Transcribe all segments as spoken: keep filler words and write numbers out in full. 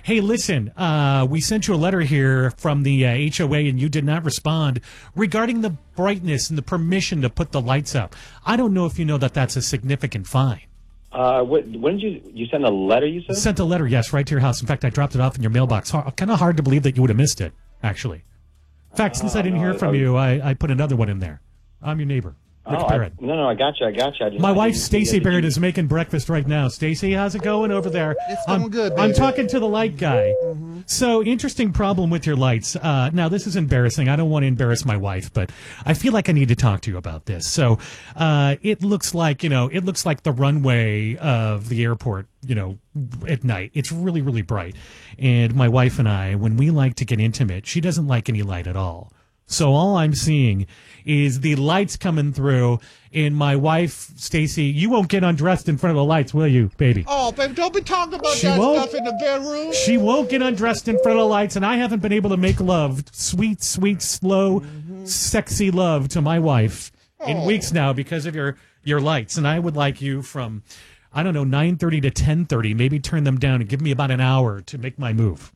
Hey, listen, uh, we sent you a letter here from the uh, H O A, and you did not respond regarding the brightness and the permission to put the lights up. I don't know if you know that that's a significant fine. Uh, what, when did you, you send a letter, you said? Sent a letter, yes, right to your house. In fact, I dropped it off in your mailbox. Kind of hard to believe that you would have missed it, actually. In fact, since I didn't no, hear from I, you, I, I put another one in there. I'm your neighbor, Rick oh, Barrett. I, no, no, I got you, I got you. I just, My I wife, didn't see Stacy it. Barrett, You- is making breakfast right now. Stacy, how's it going over there? It's going I'm, good, baby. I'm talking to the light guy. Mm-hmm. So, interesting problem with your lights. Uh, now, this is embarrassing. I don't want to embarrass my wife, but I feel like I need to talk to you about this. So, uh, it looks like, you know, it looks like the runway of the airport, you know, at night. It's really, really bright. And my wife and I, when we like to get intimate, she doesn't like any light at all. So all I'm seeing is the lights coming through, and my wife, Stacy, you won't get undressed in front of the lights, will you, baby? Oh, baby, don't be talking about She that won't. stuff in the bedroom. She won't get undressed in front of the lights, and I haven't been able to make love, sweet, sweet, slow, mm-hmm. sexy love to my wife in Oh. weeks now because of your, your lights. And I would like you from, I don't know, nine thirty to ten thirty, maybe turn them down and give me about an hour to make my move.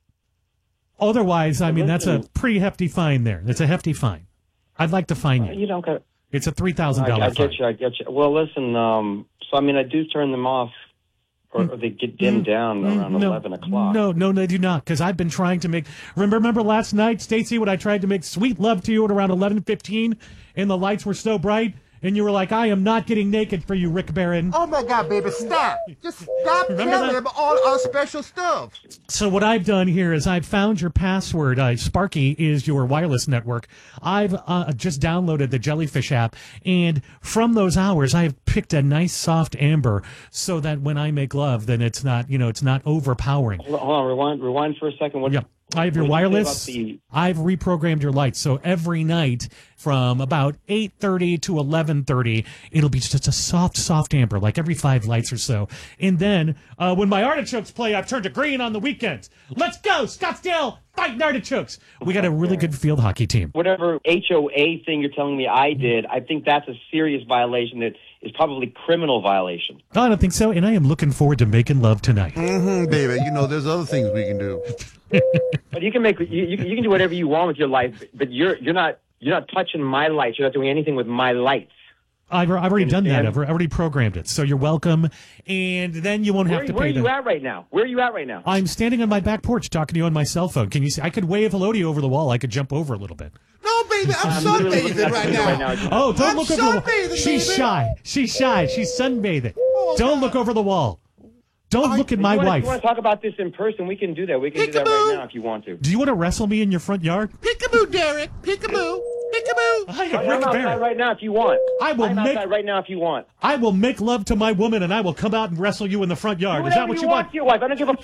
Otherwise, I mean, that's a pretty hefty fine there. That's a hefty fine. I'd like to fine you. You don't got. It's a three thousand I, dollars I fine. get you. I get you. Well, listen. Um, so I mean, I do turn them off, or, or they get dimmed down around no, eleven o'clock. No, no, they do not, because I've been trying to make... Remember, remember last night, Stacey, when I tried to make sweet love to you at around eleven fifteen, and the lights were so bright, and you were like, I am not getting naked for you, Rick Barron. Oh, my God, baby, stop. Just stop Remember telling that? him all our special stuff. So what I've done here is I've found your password. Uh, Sparky is your wireless network. I've uh, just downloaded the Jellyfish app, and from those hours, I've picked a nice soft amber so that when I make love, then it's not, you know, it's not overpowering. Hold on, hold on, rewind, rewind for a second. What? Yeah. I have your what did you say wireless. about the- I've reprogrammed your lights. So every night from about eight thirty to eleven thirty, it'll be just a soft, soft amber, like every five lights or so. And then uh, when my artichokes play, I've turned to green on the weekends. Let's go, Scottsdale, fighting artichokes. We got a really good field hockey team. Whatever H O A thing you're telling me I did, I think that's a serious violation that is probably criminal violation. Oh, I don't think so. And I am looking forward to making love tonight. Mm-hmm, baby. You know, there's other things we can do. But you can make you, you, can- you can do whatever you want with your life, but you're you're not you're not touching my lights. You're not doing anything with my lights. I've, I've already done that. Understand? I've already programmed it. So you're welcome. And then you won't have Where, to where pay are you the... at right now? Where are you at right now? I'm standing on my back porch talking to you on my cell phone. Can you see? I could wave hello to you over the wall. I could jump over a little bit. No, baby, I'm, I'm literally looking sunbathing at right the now. window right now. Oh, don't I'm look over the wall. sunbathing, She's baby. shy. She's shy. She's sunbathing. Oh, Don't God. look over the wall. Don't I- look at If my you wanna, wife. If you want to talk about this in person, we can do that. We can do that Peekaboo. right now if you want to. Do you want to wrestle me in your front yard? Peekaboo, Derek. Peekaboo. Peekaboo. I am I'm Rick outside Barrett. right now if you want. I will I'm make- outside right now if you want. I will make love to my woman, and I will come out and wrestle you in the front yard. Do Is that whatever what you you want want? to your wife. I don't give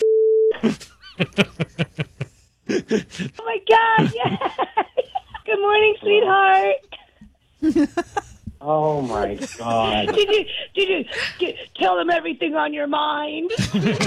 a. F- Oh my God! Yes. Good morning, sweetheart. oh my God. Did you did you get, tell them everything on your mind? Did you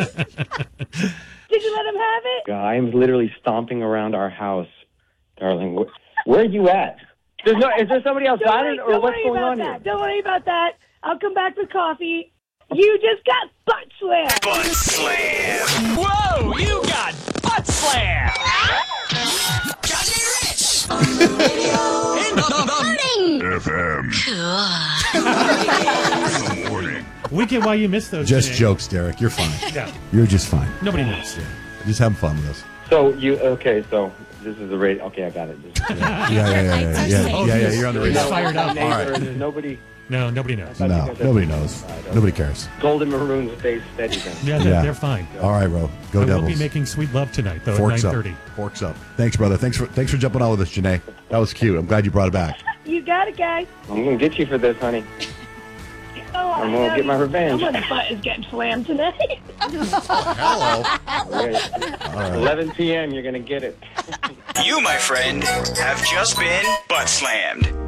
let them have it? God, I'm literally stomping around our house, darling. Where, where are you at? There's no. Is there somebody Don't outside worry, or don't what's worry going about on that. here? Don't worry about that. I'll come back with coffee. You just got butt slammed. Butt slam. Whoa, you got butt slam. Johnny Rich. In the morning. F M. In the morning. We get why you missed those. Just Janae. jokes, Derek. You're fine. Yeah. You're just fine. Nobody knows. Just having fun with us. So you okay? So this is the radio. Okay, I got it. This is, yeah. Yeah, yeah, yeah, yeah, yeah. Oh, yeah, yeah, he's- You're on the he's radio. fired up. Neighbor, All right. There's nobody. No, nobody knows. I No, think that's- nobody knows. Nobody cares. Golden Maroons stay steady then. Yeah, they're, Yeah. they're fine. All right, bro. Go I will Devils. be making sweet love tonight, though, Forks at up. nine thirty. Forks up. Thanks, brother. Thanks for thanks for jumping on with us, Janae. That was cute. I'm glad you brought it back. You got it, guys. I'm gonna get you for this, honey. Oh, I'm I gonna know. get my revenge. Someone's butt is getting slammed tonight. Hello. Right. eleven p.m. You're gonna get it. You, my friend, have just been butt slammed.